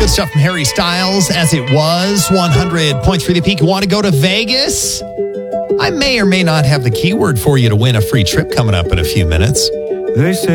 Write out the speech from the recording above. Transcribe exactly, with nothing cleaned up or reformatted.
Good stuff from Harry Styles. As it was, one hundred point three The Peak. You want to go to Vegas? I may or may not have the keyword for you to win a free trip coming up in a few minutes. They say